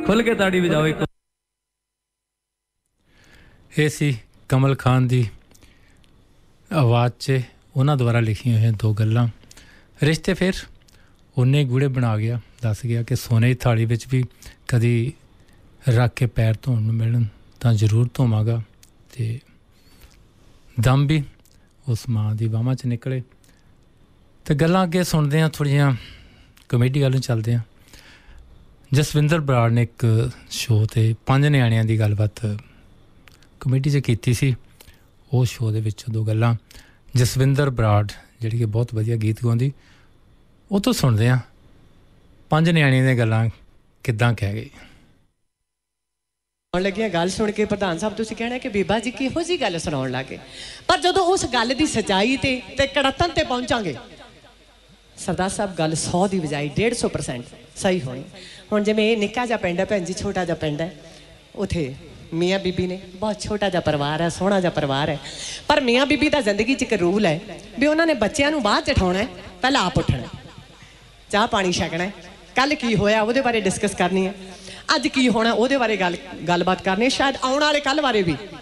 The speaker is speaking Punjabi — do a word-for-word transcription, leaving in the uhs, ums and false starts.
खुल के ताड़ी बजाओ एक। ये सी कमल खान दी आवाज़ च उन्हां द्वारा लिखी हुई दो गल्लां। रिश्ते फिर उन्ने गूढ़े बना गया, दस गया कि सोने की थाली विच भी कदी रख के पैर धोण नूं मिलन तां जरूर धोवांगा। ते दम भी उस माँ दी बाहां च निकले। ते गल्लां अगे सुनदे हां, थोड़ियां कमेडी गल्ल चलदे हां। जसविंदर बराड़ ने एक शो ते पंज न्याणियां दी गलबात कमेडी च कीती सी। उस शो दे विच दो गल्लां जसविंदर बराड़ जिहड़ी कि बहुत वधिया गीत गाउंदी, ਉਹ ਤੋਂ ਸੁਣਦੇ ਹਾਂ ਪੰਜ ਨਿਆਣੀਆਂ ਦੀਆਂ ਗੱਲਾਂ ਕਿੱਦਾਂ ਕਹਿ ਗਈ। ਸੁਣਾਉਣ ਲੱਗੀਆਂ ਗੱਲ ਸੁਣ ਕੇ ਪ੍ਰਧਾਨ ਸਾਹਿਬ ਤੁਸੀਂ ਕਹਿਣਾ ਕਿ ਬੀਬਾ ਜੀ ਕਿਹੋ ਜਿਹੀ ਗੱਲ ਸੁਣਾਉਣ ਲੱਗੇ, ਪਰ ਜਦੋਂ ਉਸ ਗੱਲ ਦੀ ਸੱਚਾਈ ਤੇ ਤੇ ਕੜਤਨ ਤੇ ਪਹੁੰਚਾਂਗੇ ਸਰਦਾਰ ਸਾਹਿਬ ਗੱਲ ਸੌ ਦੀ ਬਜਾਈ ਡੇਢ ਸੌ ਪਰਸੈਂਟ ਸਹੀ ਹੋਣੀ। ਹੁਣ ਜਿਵੇਂ ਇਹ ਨਿੱਕਾ ਜਿਹਾ ਪਿੰਡ ਹੈ ਭੈਣ ਜੀ, ਛੋਟਾ ਜਿਹਾ ਪਿੰਡ ਹੈ, ਉੱਥੇ ਮੀਆਂ ਬੀਬੀ ਨੇ ਬਹੁਤ ਛੋਟਾ ਜਿਹਾ ਪਰਿਵਾਰ ਹੈ, ਸੋਹਣਾ ਜਿਹਾ ਪਰਿਵਾਰ ਹੈ, ਪਰ ਮੀਆਂ ਬੀਬੀ ਦਾ ਜ਼ਿੰਦਗੀ 'ਚ ਇੱਕ ਰੂਲ ਹੈ ਵੀ ਉਹਨਾਂ ਨੇ ਬੱਚਿਆਂ ਨੂੰ ਬਾਅਦ 'ਚ ਉਠਾਉਣਾ, ਪਹਿਲਾਂ ਆਪ ਉੱਠਣਾ, ਚਾਹ ਪਾਣੀ ਛਕਣਾ, ਕੱਲ੍ਹ ਕੀ ਹੋਇਆ ਉਹਦੇ ਬਾਰੇ ਡਿਸਕਸ ਕਰਨੀ ਹੈ, ਅੱਜ ਕੀ ਹੋਣਾ ਉਹਦੇ ਬਾਰੇ ਗੱਲ ਗੱਲਬਾਤ ਕਰਨੀ ਹੈ, ਸ਼ਾਇਦ ਆਉਣ ਵਾਲੇ ਕੱਲ੍ਹ ਬਾਰੇ ਵੀ।